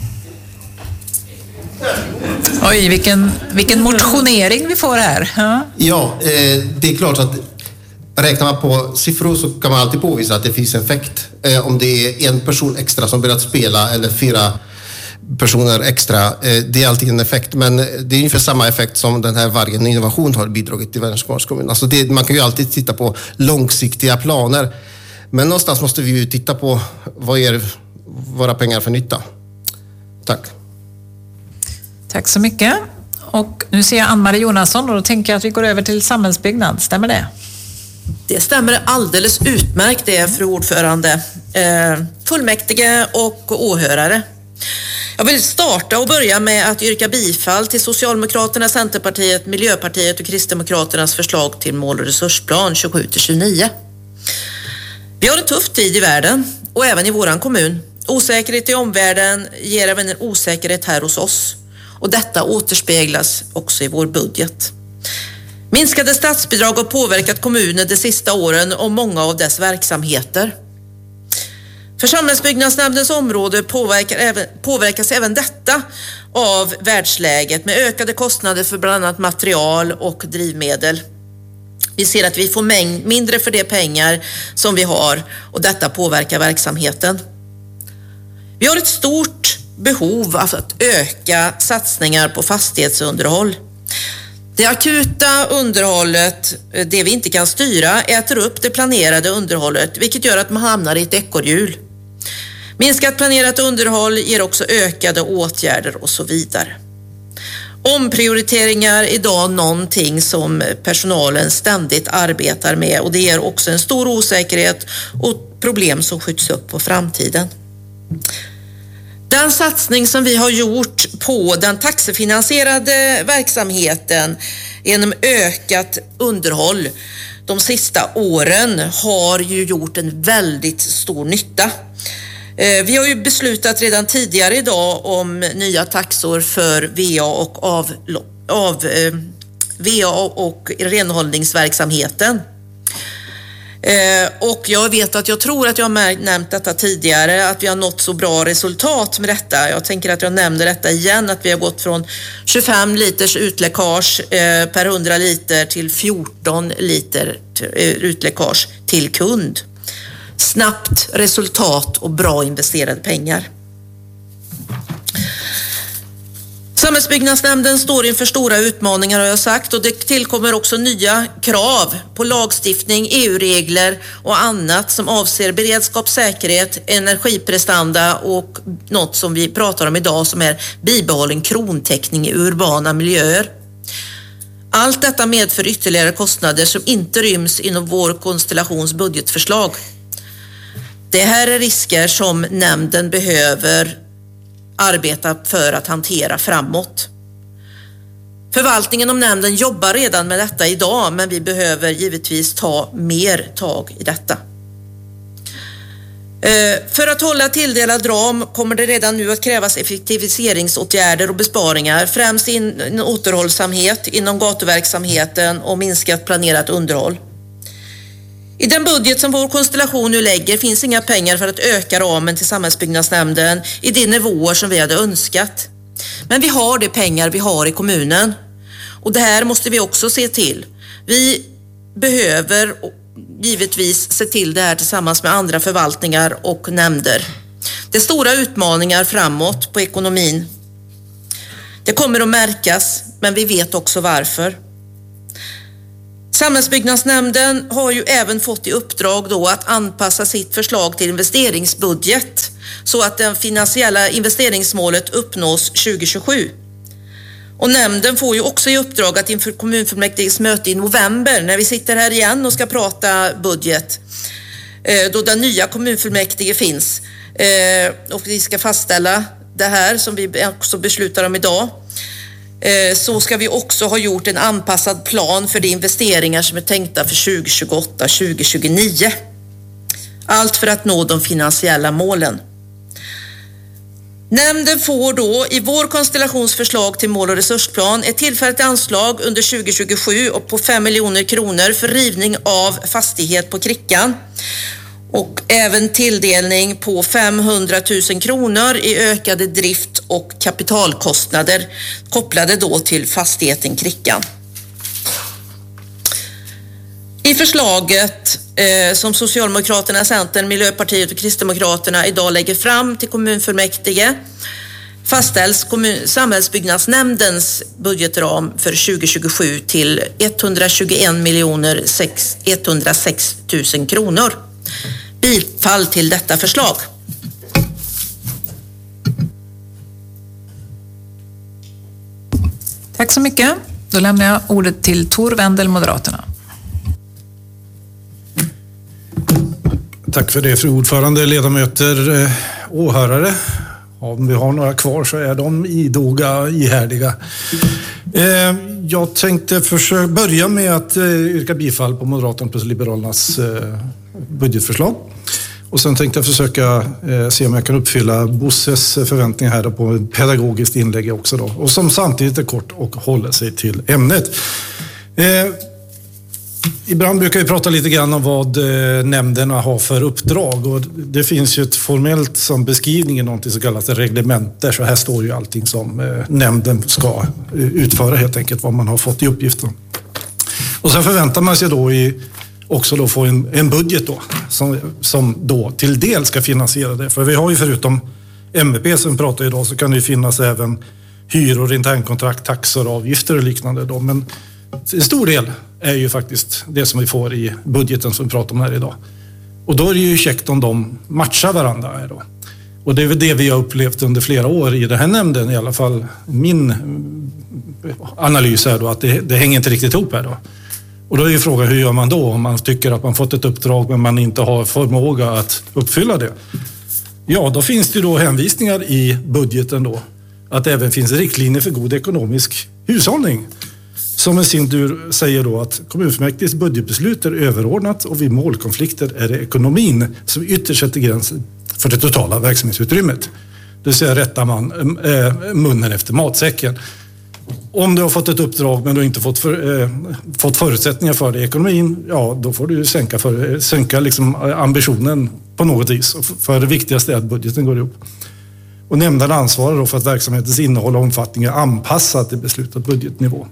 Oj, vilken, vilken motionering vi får här. Ja, ja eh, det är klart att räknar man på siffror så kan man alltid påvisa att det finns effekt. Eh, om det är en person extra som börjat spela eller fyra personer extra, eh, det är alltid en effekt. Men det är ungefär samma effekt som den här Vargen Innovation har bidragit till Vänersborgs kommun. Alltså det, man kan ju alltid titta på långsiktiga planer. Men någonstans måste vi ju titta på vad är våra pengar för nytta. Tack. Tack så mycket. Och nu ser jag Ann-Marie Jonasson och då tänker jag att vi går över till samhällsbyggnad. Stämmer det? Det stämmer alldeles utmärkt det, fru ordförande. Eh, fullmäktige och åhörare. Jag vill starta och börja med att yrka bifall till Socialdemokraterna, Centerpartiet, Miljöpartiet och Kristdemokraternas förslag till mål- och resursplan tjugosju till tjugonio. Vi har en tuff tid i världen och även i våran kommun. Osäkerhet i omvärlden ger även en osäkerhet här hos oss. Och detta återspeglas också i vår budget. Minskade statsbidrag har påverkat kommunen de sista åren och många av dess verksamheter. För samhällsbyggnadsnämndens område påverkar även, påverkas även detta av världsläget med ökade kostnader för bland annat material och drivmedel. Vi ser att vi får mängd, mindre för de pengar som vi har och detta påverkar verksamheten. Vi har ett stort behov av att öka satsningar på fastighetsunderhåll. Det akuta underhållet, det vi inte kan styra, äter upp det planerade underhållet, vilket gör att man hamnar i ett ekorrhjul. Minskat planerat underhåll ger också ökade åtgärder och så vidare. Omprioriteringar är idag någonting som personalen ständigt arbetar med och det ger också en stor osäkerhet och problem som skjuts upp på framtiden. Den satsning som vi har gjort på den taxifinansierade verksamheten genom ökat underhåll de sista åren har ju gjort en väldigt stor nytta. Vi har ju beslutat redan tidigare idag om nya taxor för V A och av, av eh, V A och renhållningsverksamheten. Eh, och jag vet att jag tror att jag har nämnt detta tidigare, att vi har nått så bra resultat med detta. Jag tänker att jag nämner detta igen, att vi har gått från tjugofem liters utläckage eh, per hundra liter till fjorton liter eh, utläckage till kund. Snabbt resultat och bra investerade pengar. Samhällsbyggnadsnämnden står inför stora utmaningar har jag sagt och det tillkommer också nya krav på lagstiftning, E U-regler och annat som avser beredskap, säkerhet, energiprestanda och något som vi pratar om idag som är bibehållen krontäckning i urbana miljöer. Allt detta medför ytterligare kostnader som inte ryms inom vår konstellations budgetförslag. Det här är risker som nämnden behöver arbeta för att hantera framåt. Förvaltningen om nämnden jobbar redan med detta idag, men vi behöver givetvis ta mer tag i detta. För att hålla tilldelad ram kommer det redan nu att krävas effektiviseringsåtgärder och besparingar, främst in återhållsamhet inom gatuverksamheten och minskat planerat underhåll. I den budget som vår konstellation nu lägger finns inga pengar för att öka ramen till samhällsbyggnadsnämnden i de nivåer som vi hade önskat. Men vi har de pengar vi har i kommunen. Och det här måste vi också se till. Vi behöver givetvis se till det här tillsammans med andra förvaltningar och nämnder. Det är stora utmaningar framåt på ekonomin. Det kommer att märkas, men vi vet också varför. Samhällsbyggnadsnämnden har ju även fått i uppdrag då att anpassa sitt förslag till investeringsbudget så att det finansiella investeringsmålet uppnås tjugo tjugosju. Och nämnden får ju också i uppdrag att inför kommunfullmäktiges möte i november, när vi sitter här igen och ska prata budget, då den nya kommunfullmäktige finns, och vi ska fastställa det här som vi också beslutar om idag, så ska vi också ha gjort en anpassad plan för de investeringar som är tänkta för tjugo tjugoåtta till tjugo tjugonio. Allt för att nå de finansiella målen. Nämnden får då i vår konstellationsförslag till mål- och resursplan ett tillfälligt anslag under tjugo tjugosju och på fem miljoner kronor för rivning av fastighet på Krickan. Och även tilldelning på femhundratusen kronor i ökade drift- och kapitalkostnader kopplade då till fastigheten Krickan. I förslaget eh, som Socialdemokraterna, Centern, Miljöpartiet och Kristdemokraterna idag lägger fram till kommunfullmäktige fastställs kommun- Samhällsbyggnadsnämndens budgetram för tjugo tjugosju till etthundratjugoen miljoner etthundrasex tusen kronor. Bifall till detta förslag. Tack så mycket. Då lämnar jag ordet till Tor Wendel, Moderaterna. Tack för det, fru ordförande, ledamöter, åhörare. Om vi har några kvar så är de idoga, ihärdiga. Jag tänkte försöka börja med att yrka bifall på Moderaternas och Liberalernas budgetförslag. Och sen tänkte jag försöka se om jag kan uppfylla Bosses förväntningar här på ett pedagogiskt inlägg också då. Och som samtidigt är kort och håller sig till ämnet. Ibland brukar vi prata lite grann om vad nämnderna har för uppdrag, och det finns ju ett formellt som beskrivning i någonting som kallas reglementer, så här står ju allting som nämnden ska utföra helt enkelt, vad man har fått i uppgiften. Och sen förväntar man sig då i, också då få en, en budget då som, som då till del ska finansiera det, för vi har ju förutom M V P som vi pratar idag så kan det ju finnas även hyror, internkontrakt, taxor, avgifter och liknande då, men en stor del är ju faktiskt det som vi får i budgeten som vi pratar om här idag. Och då är det ju käckt om de matchar varandra här då. Och det är väl det vi har upplevt under flera år i den här nämnden, i alla fall min analys är då att det, det hänger inte riktigt ihop här då. Och då är ju frågan, hur gör man då om man tycker att man fått ett uppdrag men man inte har förmåga att uppfylla det? Ja, då finns det ju då hänvisningar i budgeten då att det även finns riktlinjer för god ekonomisk hushållning. Som i sin tur säger då att kommunfullmäktiges budgetbeslut är överordnat och vid målkonflikter är det ekonomin som ytterst sätter gränsen för det totala verksamhetsutrymmet. Det vill säga rättar man äh, munnen efter matsäcken. Om du har fått ett uppdrag men du inte fått, för, äh, fått förutsättningar för det i ekonomin, ja då får du sänka, för, sänka liksom ambitionen på något vis. För det viktigaste är att budgeten går ihop. Och nämnden ansvarar då för att verksamhetens innehåll och omfattning är anpassat till beslutad budgetnivå.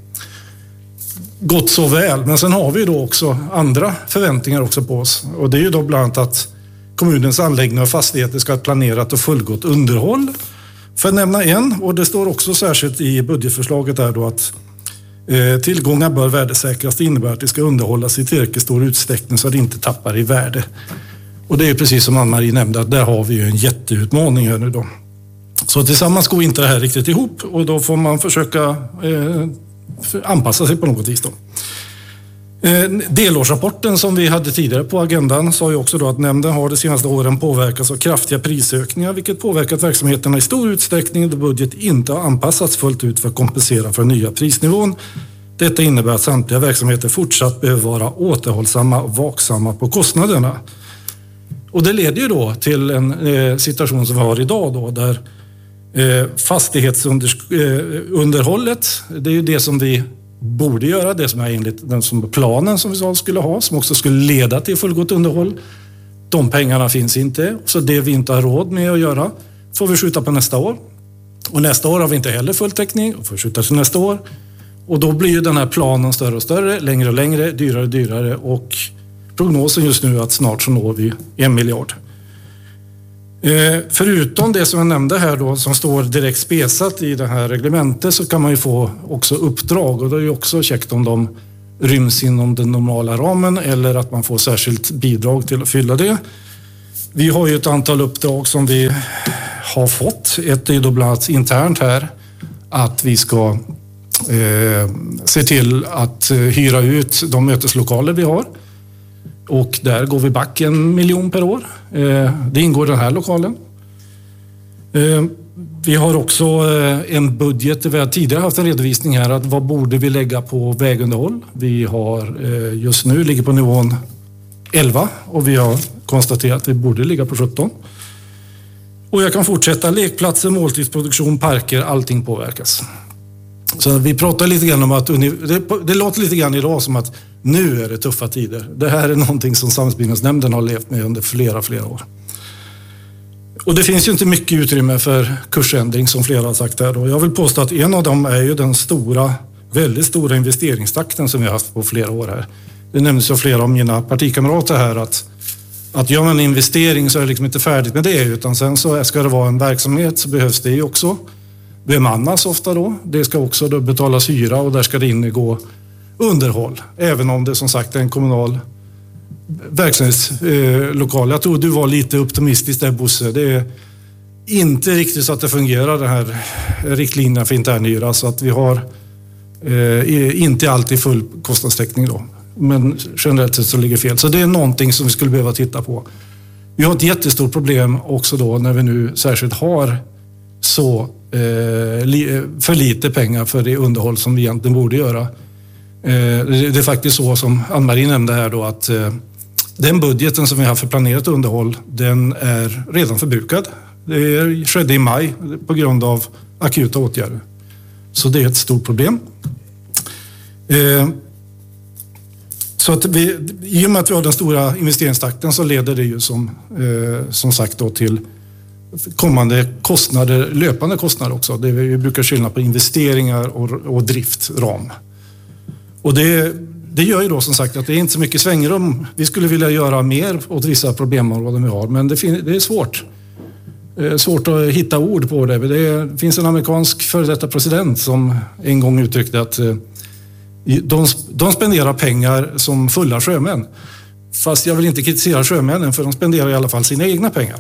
Gott så väl, men sen har vi då också andra förväntningar också på oss, och det är ju då bland annat att kommunens anläggningar och fastigheter ska ha ett planerat och fullgott underhåll, för att nämna en. Och det står också särskilt i budgetförslaget där då att eh, tillgångar bör värdesäkras. Det innebär att det ska underhållas i tillräckligt stor utsträckning så att det inte tappar i värde. Och det är precis som Ann-Marie nämnde, att där har vi ju en jätteutmaning här nu då. Så tillsammans går inte det här riktigt ihop, och då får man försöka eh, anpassa sig på något vis då. Eh, delårsrapporten som vi hade tidigare på agendan sa ju också då att nämnden har de senaste åren påverkats av kraftiga prisökningar, vilket påverkat verksamheterna i stor utsträckning då budget inte har anpassats fullt ut för att kompensera för den nya prisnivån. Detta innebär att samtliga verksamheter fortsatt behöver vara återhållsamma och vaksamma på kostnaderna. Och det leder ju då till en eh, situation som vi har idag då, där eh, fastighetsunderhållet, eh, det är ju det som vi borde göra, det som är enligt den som planen som vi sa skulle ha, som också skulle leda till fullgott underhåll. De pengarna finns inte, så det vi inte har råd med att göra får vi skjuta på nästa år. Och nästa år har vi inte heller full täckning och får skjuta till nästa år. Och då blir ju den här planen större och större, längre och längre, dyrare och dyrare och prognosen just nu är att snart så når vi en miljard. Eh, förutom det som jag nämnde här då som står direkt spesat i det här reglementet så kan man ju få också uppdrag och det är ju också käckt om de ryms inom den normala ramen eller att man får särskilt bidrag till att fylla det. Vi har ju ett antal uppdrag som vi har fått. Ett är ju då bland annat internt här att vi ska eh, se till att hyra ut de möteslokaler vi har. Och där går vi back en miljon per år. Eh, det ingår i den här lokalen. Eh, vi har också eh, en budget. Vi har tidigare haft en redovisning här att vad borde vi lägga på vägunderhåll. Vi har eh, just nu ligger på nivån elva och vi har konstaterat att vi borde ligga på sjutton. Och jag kan fortsätta. Lekplatser, måltidsproduktion, parker, allting påverkas. Så vi pratar lite grann om att det, det låter lite grann idag som att nu är det tuffa tider. Det här är någonting som Samhällsbyggnadsnämnden har levt med under flera, flera år. Och det finns ju inte mycket utrymme för kursändring som flera har sagt här. Och jag vill påstå att en av dem är ju den stora, väldigt stora investeringstakten som vi har haft på flera år här. Det nämns ju flera av mina partikamrater här att att gör man en investering så är det liksom inte färdigt med det utan sen så ska det vara en verksamhet så behövs det ju också bemannas ofta då. Det ska också då betalas hyra och där ska det ingå underhåll. Även om det som sagt är en kommunal verksamhetslokal. Jag tror du var lite optimistisk där Bosse. Det är inte riktigt så att det fungerar den här riktlinjerna för internhyra så att vi har eh, inte alltid full kostnadstäckning då. Men generellt sett så ligger fel. Så det är någonting som vi skulle behöva titta på. Vi har ett jättestort problem också då när vi nu särskilt har så eh, li, för lite pengar för det underhåll som vi egentligen borde göra. Eh, det, det är faktiskt så som Ann-Marie nämnde här då att eh, den budgeten som vi har för planerat underhåll den är redan förbrukad. Det skedde i maj på grund av akuta åtgärder. Så det är ett stort problem. Eh, Så att vi, i och med att vi har den stora investeringstakten så leder det ju som, eh, som sagt då till kommande kostnader, löpande kostnader också. Det vi brukar skilja på investeringar och, och driftram. Och det, det gör ju då som sagt att det är inte så mycket svängrum. Vi skulle vilja göra mer åt vissa problemområden vi har men det, fin- det är svårt. Det är svårt att hitta ord på det. Det finns en amerikansk före detta president som en gång uttryckte att De, de spenderar pengar som fulla sjömän. Fast jag vill inte kritisera sjömännen för de spenderar i alla fall sina egna pengar.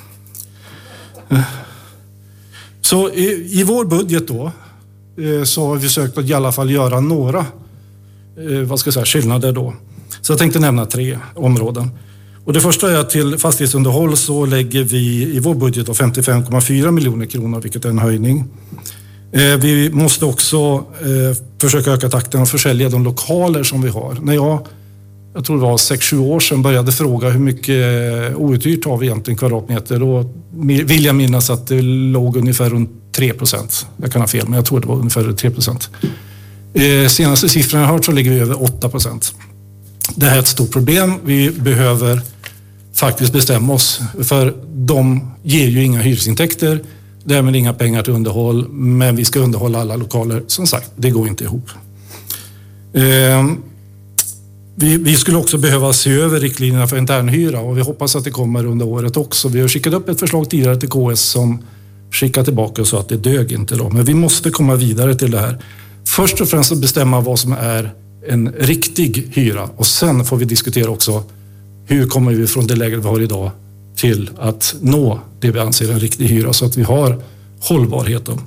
Så i, i vår budget då så har vi försökt att i alla fall göra några vad ska jag säga, skillnader då. Så jag tänkte nämna tre områden. Och det första är att till fastighetsunderhåll så lägger vi i vår budget femtiofem komma fyra miljoner kronor vilket är en höjning. Vi måste också eh, försöka öka takten och försälja de lokaler som vi har. När jag, jag tror det var sex sju år sedan, började fråga hur mycket outhyrt har vi egentligen kvadratmeter. Då vill jag minnas att det låg ungefär runt tre procent. Jag kan ha fel, men jag tror det var ungefär tre procent. Eh, senaste siffran jag har hört så ligger vi över åtta procent. Det här är ett stort problem. Vi behöver faktiskt bestämma oss. För de ger ju inga hyresintäkter. Därmed inga pengar till underhåll, men vi ska underhålla alla lokaler. Som sagt, det går inte ihop. Eh, vi, vi skulle också behöva se över riktlinjerna för internhyra och vi hoppas att det kommer under året också. Vi har skickat upp ett förslag tidigare till K S som skickar tillbaka så att det dög inte då. Men vi måste komma vidare till det här. Först och främst att bestämma vad som är en riktig hyra och sen får vi diskutera också hur kommer vi från det läge vi har idag till att nå det vi anser en riktig hyra så att vi har hållbarhet. Eh,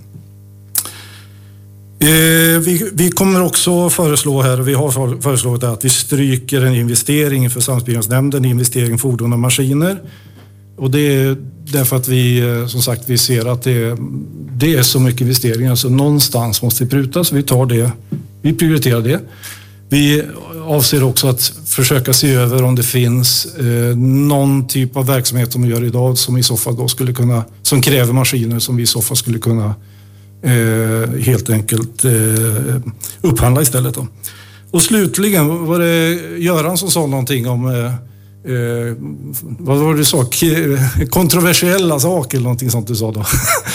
vi, vi kommer också föreslå här, vi har föreslagit att vi stryker en investering för Samhällsbyggnadsnämnden, investering fordon och maskiner. Och det är därför att vi, som sagt, vi ser att det, det är så mycket investeringar så någonstans måste vi pruta så vi tar det, vi prioriterar det. Vi avser också att försöka se över om det finns eh, någon typ av verksamhet som vi gör idag som i så fall då skulle kunna, som kräver maskiner som vi i så fall skulle kunna eh, helt enkelt eh, upphandla istället då. Och slutligen var det Göran som sa någonting om eh, eh, vad var det du sa? Kontroversiella saker eller någonting sånt du sa då.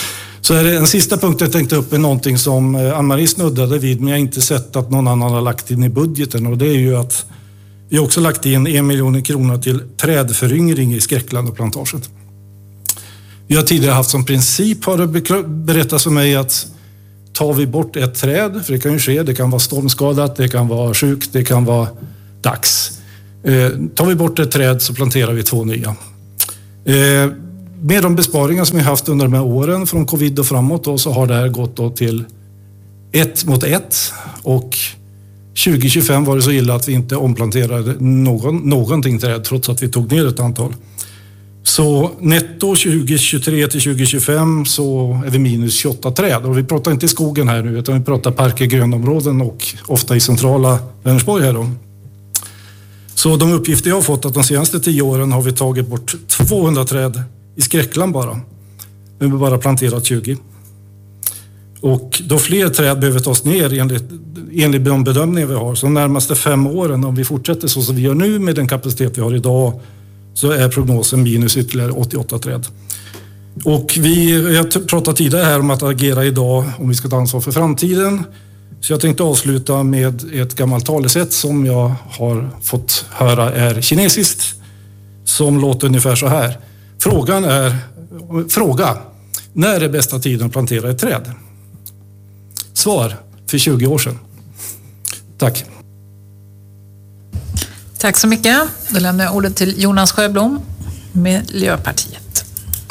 Så är det en sista punkt jag tänkte upp är någonting som Ann-Marie snuddade vid, men jag har inte sett att någon annan har lagt in i budgeten, och det är ju att vi också lagt in en miljon kronor till trädföryngring i Skräckland och plantaget. Vi har tidigare haft som princip, har det berättats för mig, att tar vi bort ett träd, för det kan ju ske, det kan vara stormskadat, det kan vara sjukt, det kan vara dags. Eh, tar vi bort ett träd så planterar vi två nya. Eh, med de besparingar som vi haft under de här åren från covid och framåt då, så har det här gått då till ett mot ett, och tjugo tjugofem var det så illa att vi inte omplanterade någon, någonting träd trots att vi tog ner ett antal. Så netto tjugo tjugotre till tjugo tjugofem så är vi minus tjugoåtta träd, och vi pratar inte i skogen här nu utan vi pratar parker, grönområden och ofta i centrala Vänersborg här då. Så de uppgifter jag har fått att de senaste tio åren har vi tagit bort tvåhundra träd i Skräckland bara. Nu har vi bara planterat tjugo. Och då fler träd behöver tas ner enligt, enligt de bedömningar vi har. Så de närmaste fem åren, om vi fortsätter så som vi gör nu med den kapacitet vi har idag, så är prognosen minus ytterligare åttioåtta träd. Och vi, jag pratade tidigare här om att agera idag om vi ska ta ansvar för framtiden. Så jag tänkte avsluta med ett gammalt talesätt som jag har fått höra är kinesiskt, som låter ungefär så här. Frågan är, fråga, när är bästa tiden att plantera ett träd? Svar, för tjugo år sedan. Tack. Tack så mycket. Då lämnar jag ordet till Jonas Sjöblom, Miljöpartiet.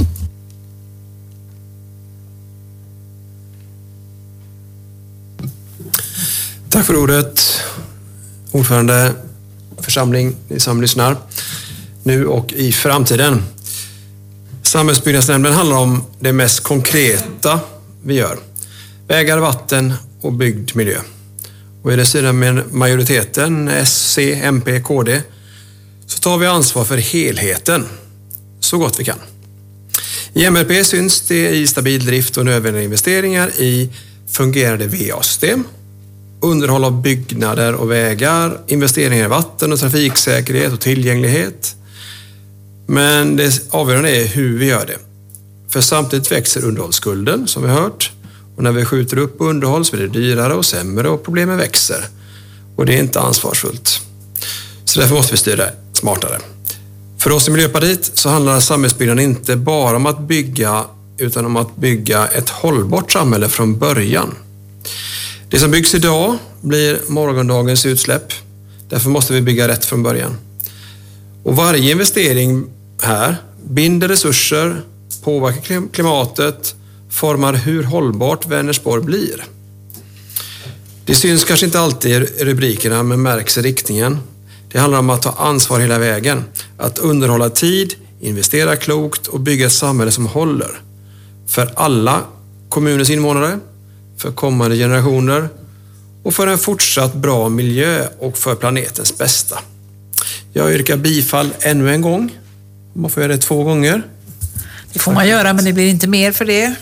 Tack för ordet, ordförande, församling, ni som lyssnar, nu och i framtiden. Samhällsbyggnadsnämnden handlar om det mest konkreta vi gör. Vägar, vatten och byggd miljö. Och i det sidan med majoriteten, S, C, M P, K D, så tar vi ansvar för helheten så gott vi kan. I M L P syns det i stabil drift och nödvändiga investeringar i fungerande V A-system, underhåll av byggnader och vägar, investeringar i vatten och trafiksäkerhet och tillgänglighet. Men det avgörande är hur vi gör det. För samtidigt växer underhållsskulden, som vi har hört. Och när vi skjuter upp underhåll så blir det dyrare och sämre och problemen växer. Och det är inte ansvarsfullt. Så därför måste vi styra smartare. För oss i Miljöpartiet så handlar samhällsbyggnaden inte bara om att bygga, utan om att bygga ett hållbart samhälle från början. Det som byggs idag blir morgondagens utsläpp. Därför måste vi bygga rätt från början. Och varje investering här binder resurser, påverkar klimatet, formar hur hållbart Vänersborg blir. Det syns kanske inte alltid i rubrikerna, men märks i riktningen. Det handlar om att ta ansvar hela vägen. Att underhålla tid, investera klokt och bygga ett samhälle som håller. För alla kommunens invånare, för kommande generationer och för en fortsatt bra miljö och för planetens bästa. Jag yrkar bifall ännu en gång. Man får göra det två gånger. Det får man göra, men det blir inte mer för det.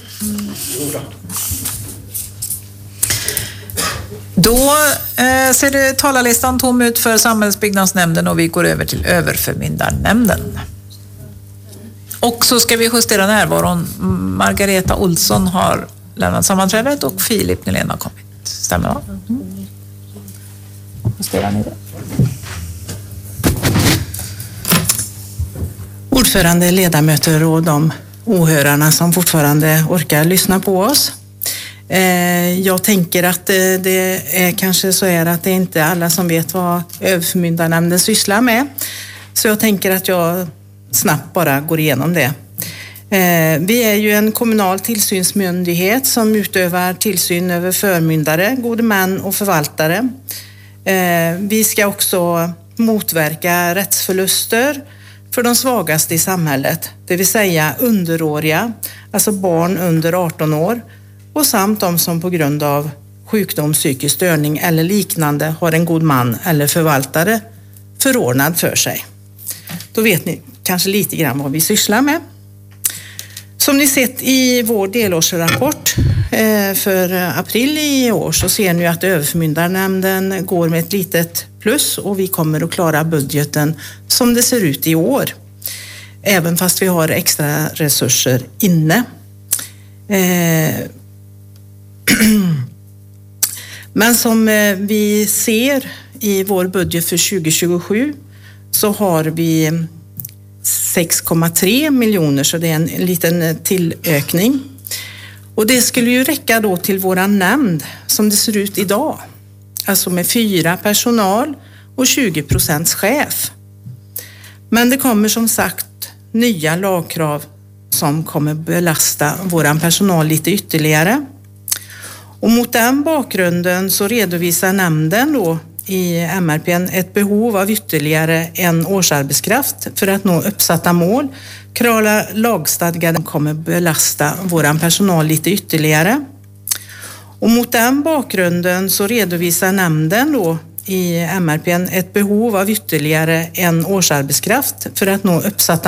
Då eh, ser det talarlistan tom ut för samhällsbyggnadsnämnden och vi går över till överförmyndarnämnden. Och så ska vi justera närvaron. Margareta Olsson har lämnat sammanträdet och Filip Nylén har kommit. Stämmer va? Mm. Justerar ni det? Ordförande, ledamöter och de åhörarna som fortfarande orkar lyssna på oss. Jag tänker att det är kanske så är att det inte är alla som vet vad överförmyndarnämnden sysslar med. Så jag tänker att jag snabbt bara går igenom det. Vi är ju en kommunal tillsynsmyndighet som utövar tillsyn över förmyndare, gode män och förvaltare. Vi ska också motverka rättsförluster för de svagaste i samhället, det vill säga underåriga, alltså barn under arton år, och samt de som på grund av sjukdom, psykisk störning eller liknande har en god man eller förvaltare förordnad för sig. Då vet ni kanske lite grann vad vi sysslar med. Som ni sett i vår delårsrapport för april i år så ser ni att överförmyndarnämnden går med ett litet plus och vi kommer att klara budgeten som det ser ut i år. Även fast vi har extra resurser inne. Eh, Men som vi ser i vår budget för tjugo tjugosju så har vi sex komma tre miljoner, så det är en liten tillökning. Och det skulle ju räcka då till våran nämnd som det ser ut idag. Alltså med fyra personal och tjugo procents chef. Men det kommer som sagt nya lagkrav som kommer belasta våran personal lite ytterligare. Och mot den bakgrunden så redovisar nämnden då i M R P ett behov av ytterligare en årsarbetskraft för att nå uppsatta mål. Krala lagstadgade kommer belasta våran personal lite ytterligare. Och mot den bakgrunden så redovisar nämnden då i M R P ett behov av ytterligare en årsarbetskraft för att nå uppsatta